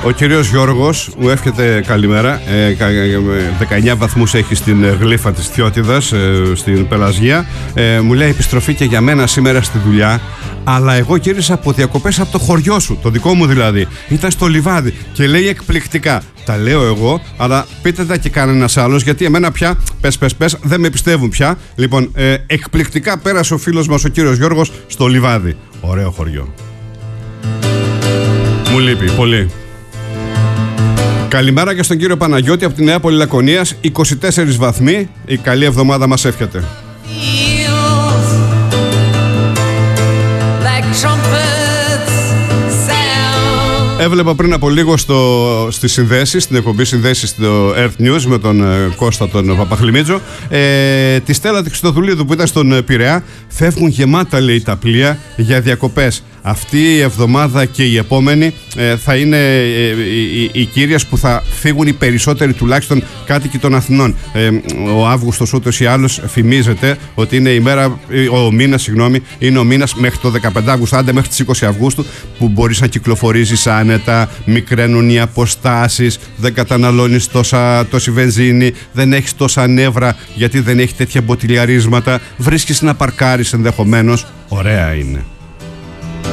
Ο κύριος Γιώργος μου εύχεται καλημέρα. 19 βαθμούς έχει στην γλύφα της Θιώτιδας, στην Πελασγία. Μου λέει επιστροφή και για μένα σήμερα στη δουλειά. Αλλά εγώ γύρισα από διακοπές από το χωριό σου, το δικό μου δηλαδή. Ήταν στο Λιβάδι και λέει εκπληκτικά. Τα λέω εγώ, αλλά πείτε τα και κανένας άλλος, γιατί εμένα πια, πες, δεν με πιστεύουν πια. Λοιπόν, εκπληκτικά πέρασε ο φίλος μας ο κύριος Γιώργος στο Λιβάδι. Ωραίο χωριό. Μου λείπει πολύ. Καλημέρα και στον κύριο Παναγιώτη από τη Νέα Λακωνίας. 24 βαθμοί. Η καλή εβδομάδα μας εύχεται. Έβλεπα πριν από λίγο στις συνδέσεις, στην εκπομπή συνδέσεις στο Earth News με τον Κώστα τον Παπαχλημίτζο, τη Στέλλα τη Χριστοδουλίδου που ήταν στον Πειραιά. Φεύγουν γεμάτα, λέει, τα πλοία για διακοπές. Αυτή η εβδομάδα και η επόμενη θα είναι οι κύριες που θα φύγουν οι περισσότεροι, τουλάχιστον κάτοικοι των Αθηνών. Ο Αύγουστος ούτως ή άλλως φημίζεται ότι είναι ο μήνας είναι ο μήνας μέχρι το 15 Αυγούστου, άντε μέχρι τις 20 Αυγούστου, που μπορείς να κυκλοφορήσεις άνετα, μικραίνουν οι αποστάσεις, δεν καταναλώνεις τόση βενζίνη, δεν έχεις τόσα νεύρα γιατί δεν έχει τέτοια μποτιλιαρίσματα, βρίσκεις να παρκάρεις ενδεχομένως. Ωραία είναι.